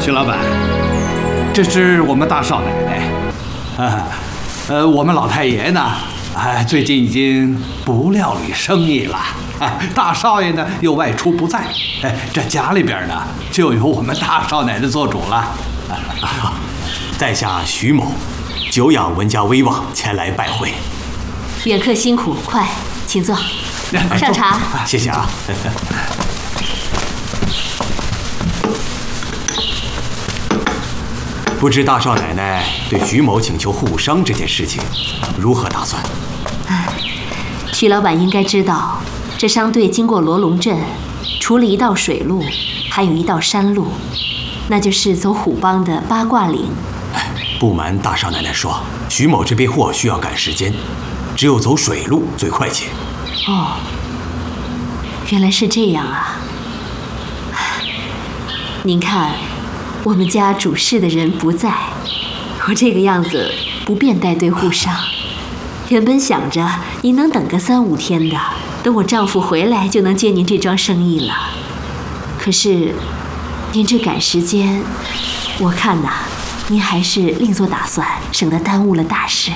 徐老板，这是我们大少奶奶。我们老太爷呢，最近已经不料理生意了。大少爷呢又外出不在，这家里边呢就由我们大少奶奶做主了。 在下徐某，久仰文家威望，前来拜会。 远客辛苦，快请坐，上茶。 谢谢啊。不知大少奶奶对徐某请求护商这件事情如何打算？ 徐老板应该知道，这商队经过罗龙镇，除了一道水路，还有一道山路，那就是走虎帮的八卦岭。 不瞒大少奶奶说，徐某这批货需要赶时间，只有走水路最快捷。 哦，原来是这样啊！您看，我们家主事的人不在，我这个样子不便带队护商。原本想着您能等个3、5天的，等我丈夫回来就能接您这桩生意了。可是，您这赶时间，我看呐，您还是另做打算，省得耽误了大事。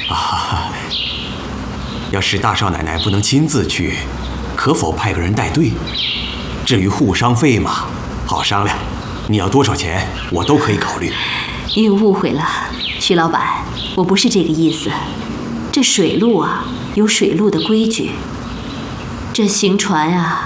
要是大少奶奶不能亲自去，可否派个人带队？至于护商费嘛，好商量。你要多少钱，我都可以考虑。 您误会了，徐老板，我不是这个意思。这水路啊，有水路的规矩。这行船啊，